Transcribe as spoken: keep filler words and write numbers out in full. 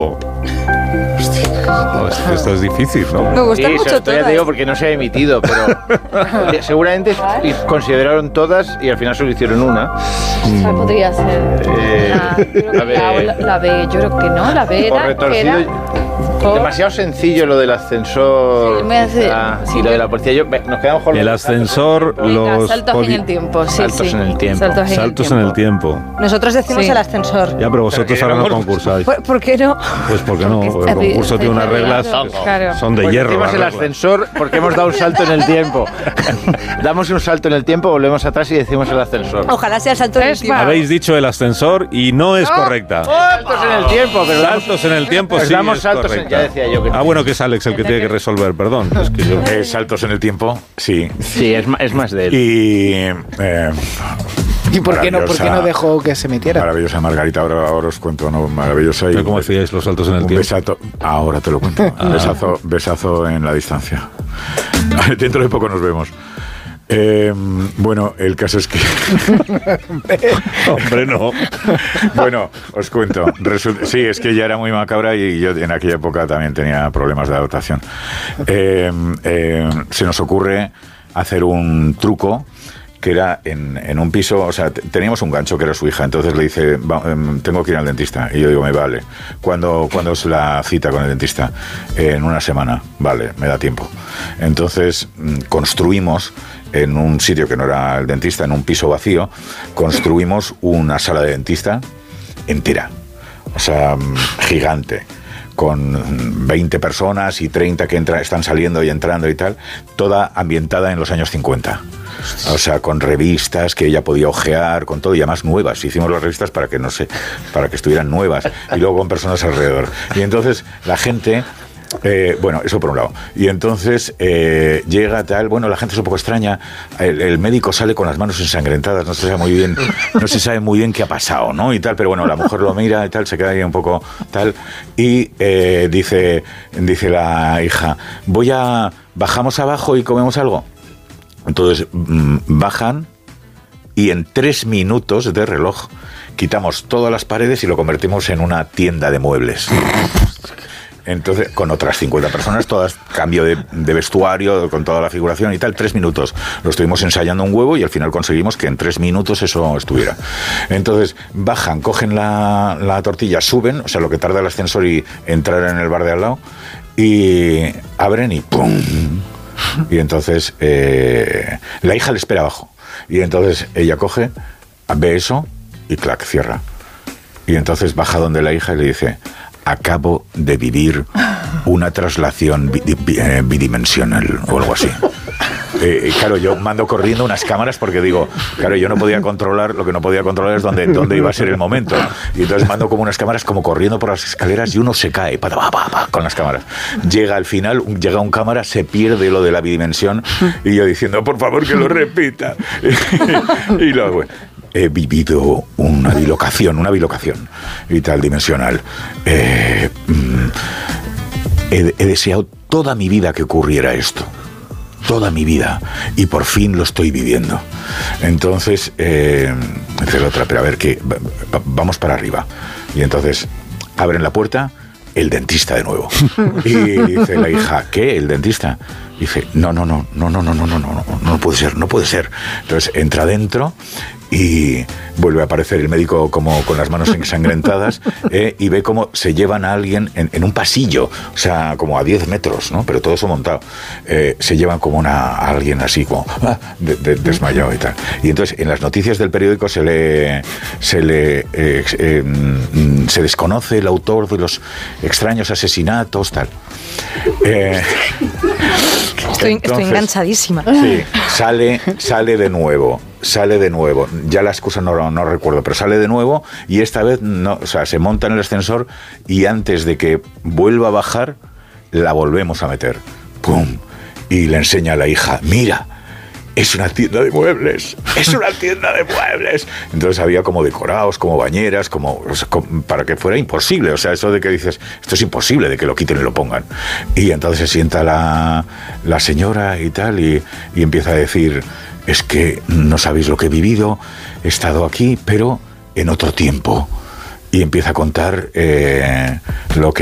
No, es, esto es difícil, ¿no? Me gusta sí, mucho todo. Ya te digo porque no se ha emitido, pero seguramente consideraron todas y al final solo hicieron una. O sea, podría ser. Eh, la, yo creo que a ver. la, la B, yo creo que no, la B Por era. retorcido. era Demasiado sencillo lo del ascensor. Sí, me hace- ah, sí, y lo yo- de la policía. Yo, nos quedamos con El los ascensor, Venga, los saltos poli- en el tiempo, sí, Saltos sí. en el tiempo. Saltos en saltos el en tiempo. el tiempo. Nosotros decimos Sí. el ascensor. Ya, pero vosotros Pero que ahora no éramos- concursáis. ¿Por, por qué no? Pues porque no, porque el concurso tiene unas reglas Claro. son de Pues hierro. decimos las el reglas. ascensor porque hemos dado un salto en el tiempo. Damos un salto en el tiempo, volvemos atrás y decimos el ascensor. Ojalá sea el salto del Tres tiempo. más. Habéis dicho el ascensor y no es correcta. Saltos en el tiempo, pero damos- Saltos en el tiempo, Pues sí. damos es saltos en- correcta. ya decía yo que- Ah, bueno, que es Alex el que tiene que resolver, perdón. Es que yo. Eh, saltos en el tiempo, sí. Sí, es, ma- es más de él. Y... eh, ¿Y por qué no, por qué no maravillosa- dejó que se metiera? Maravillosa Margarita, ahora, ahora os cuento, ¿no? Maravillosa. Pero Y ¿cómo hacíais los saltos en el un tiempo? besazo, ahora te lo cuento. Un besazo, besazo en la distancia. Dentro de poco nos vemos. Eh, bueno, el caso es que... Hombre, no. Bueno, os cuento. Resulta- sí, es que ella era muy macabra y yo en aquella época también tenía problemas de adaptación. Eh, eh, se nos ocurre hacer un truco que era en, en un piso, o sea, t- teníamos un gancho que era su hija, entonces le dice, "Va, em, tengo que ir al dentista", y yo digo, me vale. ¿Cuándo, ¿cuándo es la cita con el dentista? En una semana, vale, me da tiempo. Entonces mm, construimos en un sitio que no era el dentista, en un piso vacío, construimos una sala de dentista entera, o sea, mm, gigante, con veinte personas y treinta que entra, están saliendo y entrando y tal, toda ambientada en los años cincuenta. O sea, con revistas que ella podía ojear, con todo, y además nuevas. Hicimos las revistas para que no sé, para que estuvieran nuevas, y luego con personas alrededor. Y entonces la gente... Eh, bueno, eso por un lado. Y entonces eh, llega tal, bueno, la gente es un poco extraña, el, el médico sale con las manos ensangrentadas, no se sabe muy bien, no se sabe muy bien qué ha pasado, ¿no? Y tal, pero bueno, la mujer lo mira y tal, se queda ahí un poco tal, y eh, dice, dice la hija, voy a, bajamos abajo y comemos algo. Entonces mm, bajan y en tres minutos de reloj quitamos todas las paredes y lo convertimos en una tienda de muebles. Entonces, con otras cincuenta personas, todas, cambio de, de vestuario, con toda la figuración y tal, tres minutos. Lo estuvimos ensayando un huevo y al final conseguimos que en tres minutos eso estuviera. Entonces, bajan, cogen la, la tortilla, suben, o sea, lo que tarda el ascensor y entrar en el bar de al lado, y abren y ¡pum! Y entonces, eh, la hija le espera abajo. Y entonces ella coge, ve eso y clac, cierra. Y entonces baja donde la hija y le dice: acabo de vivir una traslación bi- bi- eh, bidimensional o algo así. Eh, y claro, yo mando corriendo unas cámaras porque digo, claro, yo no podía controlar, lo que no podía controlar es dónde, dónde iba a ser el momento. Y entonces mando como unas cámaras como corriendo por las escaleras y uno se cae pa, pa, pa, pa, con las cámaras. Llega al final, llega un cámara, se pierde lo de la bidimensión y yo diciendo, por favor que lo repita. Y luego... he vivido una bilocación, una bilocación vital dimensional. Eh, mm, he, he deseado toda mi vida que ocurriera esto. Toda mi vida. Y por fin lo estoy viviendo. Entonces, eh, dice la otra, pero a ver, ¿qué? Va- va- vamos para arriba. Y entonces, abren la puerta, el dentista de nuevo. Y dice la hija, ¿qué? ¿El dentista? Dice, no, no, no, no, no, no, no, no, no, no, no puede ser, no puede ser. Entonces entra dentro y vuelve a aparecer el médico como con las manos ensangrentadas, eh, y ve cómo se llevan a alguien en, en un pasillo, o sea, como a diez metros, ¿no? Pero todo eso montado. Eh, se llevan como una, a alguien así, como ah, de, de, desmayado y tal. Y entonces en las noticias del periódico se le, se le eh, eh, mm, se desconoce el autor de los extraños asesinatos, tal. Eh, Estoy, estoy entonces, enganchadísima. Sí, sale, sale de nuevo, sale de nuevo. Ya la excusa no, no recuerdo, pero sale de nuevo y esta vez no, o sea, se monta en el ascensor y antes de que vuelva a bajar, la volvemos a meter. ¡Pum! Y le enseña a la hija, mira, es una tienda de muebles, es una tienda de muebles. Entonces había como decorados, como bañeras, como, o sea, como para que fuera imposible. O sea, eso de que dices, esto es imposible de que lo quiten y lo pongan. Y entonces se sienta la, la señora y tal, y, y empieza a decir, es que no sabéis lo que he vivido, he estado aquí, pero en otro tiempo. y empieza a contar eh, lo que